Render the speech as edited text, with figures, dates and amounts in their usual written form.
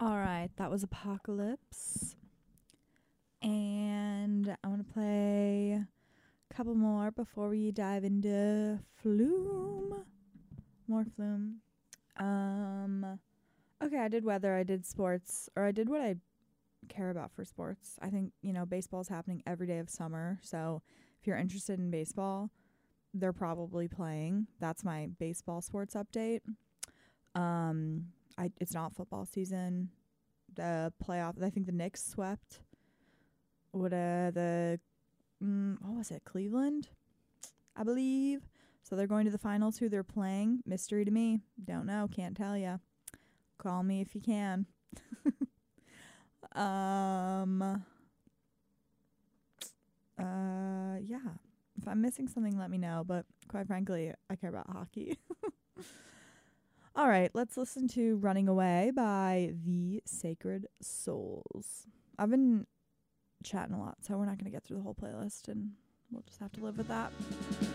All right, that was Apocalypse. And I want to play a couple more before we dive into Flume. More Flume. Okay, I did weather, I did sports, or I did what I care about for sports. I think, baseball's happening every day of summer. So if you're interested in baseball, they're probably playing. That's my baseball sports update. It's not football season. The playoff, I think the Knicks swept. What was it? Cleveland, I believe. So they're going to the finals. Who they're playing? Mystery to me. Don't know. Can't tell ya. Call me if you can. Yeah. If I'm missing something, let me know. But quite frankly, I care about hockey. All right, let's listen to Running Away by The Sacred Souls. I've been chatting a lot, so we're not going to get through the whole playlist, and we'll just have to live with that.